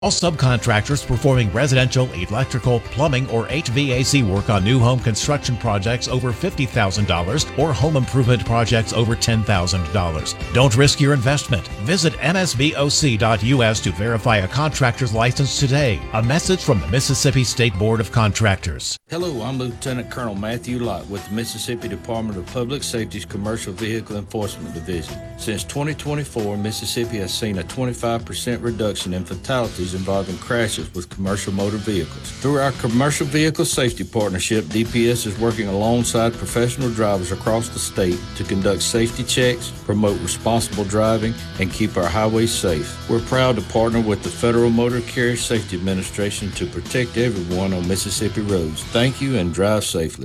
All subcontractors performing residential, electrical, plumbing, or HVAC work on new home construction projects over $50,000 or home improvement projects over $10,000. Don't risk your investment. Visit msboc.us to verify a contractor's license today. A message from the Mississippi State Board of Contractors. Hello, I'm Lieutenant Colonel Matthew Lott with the Mississippi Department of Public Safety's Commercial Vehicle Enforcement Division. Since 2024, Mississippi has seen a 25% reduction in fatalities involving crashes with commercial motor vehicles. Through our Commercial Vehicle Safety Partnership, DPS is working alongside professional drivers across the state to conduct safety checks, promote responsible driving, and keep our highways safe. We're proud to partner with the Federal Motor Carrier Safety Administration to protect everyone on Mississippi roads. Thank you and drive safely.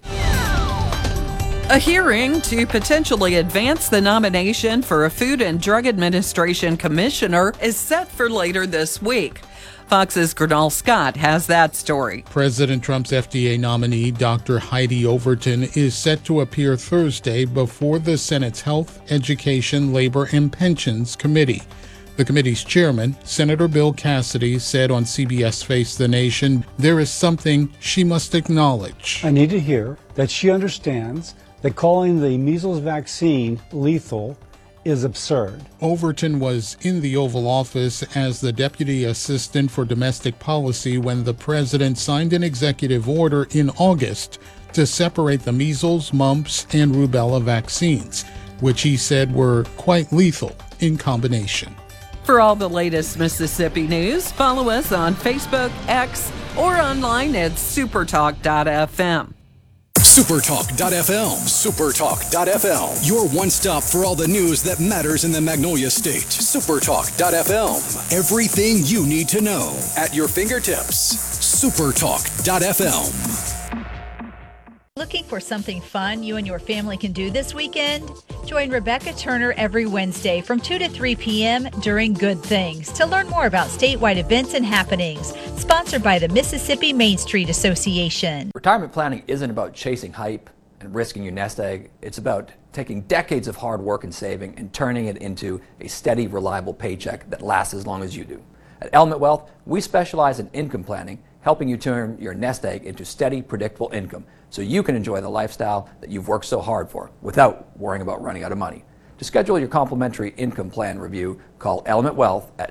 A hearing to potentially advance the nomination for a Food and Drug Administration commissioner is set for later this week. Fox's Gernal Scott has that story. President Trump's FDA nominee, Dr. Heidi Overton, is set to appear Thursday before the Senate's Health, Education, Labor, and Pensions Committee. The committee's chairman, Senator Bill Cassidy, said on CBS Face the Nation, there is something she must acknowledge. I need to hear that she understands that calling the measles vaccine lethal is absurd. Overton was in the Oval Office as the Deputy Assistant for Domestic Policy when the president signed an executive order in August to separate the measles, mumps, and rubella vaccines, which he said were quite lethal in combination. For all the latest Mississippi news, follow us on Facebook, X, or online at supertalk.fm. Supertalk.fm. Supertalk.fm. Your one stop for all the news that matters in the Magnolia State. Supertalk.fm. Everything you need to know at your fingertips. Supertalk.fm. Looking for something fun you and your family can do this weekend? Join Rebecca Turner every Wednesday from 2 to 3 p.m. during Good Things to learn more about statewide events and happenings. Sponsored by the Mississippi Main Street Association. Retirement planning isn't about chasing hype and risking your nest egg. It's about taking decades of hard work and saving and turning it into a steady, reliable paycheck that lasts as long as you do. At Element Wealth, we specialize in income planning, helping you turn your nest egg into steady, predictable income so you can enjoy the lifestyle that you've worked so hard for without worrying about running out of money. To schedule your complimentary income plan review, call Element Wealth at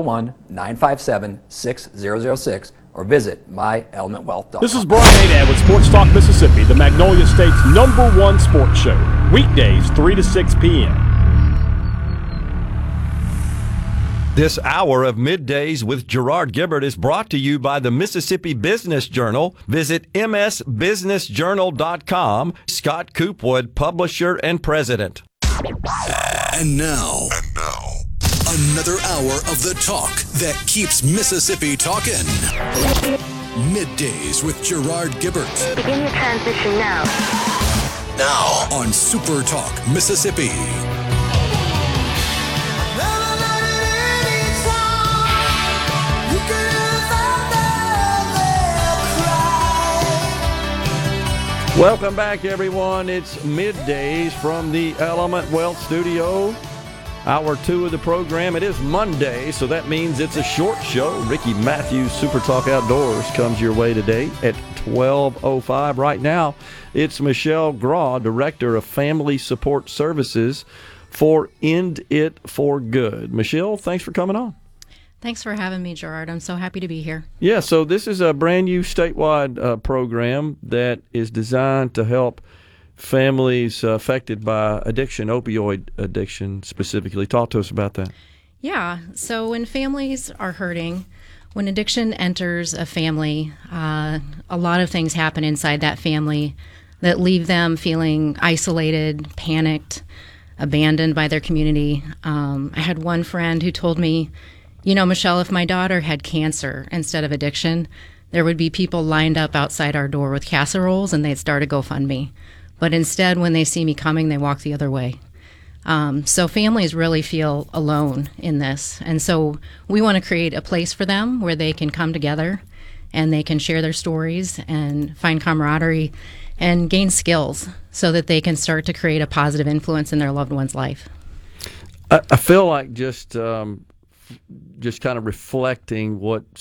601-957-6006 or visit myelementwealth.com. This is Brian Haydad with Sports Talk Mississippi, the Magnolia State's #1 sports show. Weekdays, 3 to 6 p.m. This hour of Middays with Gerard Gibbert is brought to you by the Mississippi Business Journal. Visit msbusinessjournal.com. Scott Coopwood, publisher and president. And now, another hour of the talk that keeps Mississippi talking. Middays with Gerard Gibbert. Begin your transition now. Now on Super Talk Mississippi. Welcome back, everyone. It's Middays from the Element Wealth Studio. Hour 2 of the program. It is Monday, so that means it's a short show. Ricky Matthews, Super Talk Outdoors, comes your way today at 12:05. Right now, it's Michelle Graw, Director of Family Support Services for End It for Good. Michelle, thanks for coming on. Thanks for having me, Gerard. I'm so happy to be here. Yeah, so this is a brand new statewide program that is designed to help families affected by addiction, opioid addiction specifically. Talk to us about that. Yeah, so when families are hurting, when addiction enters a family, a lot of things happen inside that family that leave them feeling isolated, panicked, abandoned by their community. I had one friend who told me, you know, Michelle, if my daughter had cancer instead of addiction, there would be people lined up outside our door with casseroles and they'd start a GoFundMe. But instead, when they see me coming, they walk the other way. So families really feel alone in this. And so we want to create a place for them where they can come together and they can share their stories and find camaraderie and gain skills so that they can start to create a positive influence in their loved one's life. I feel like just just kind of reflecting what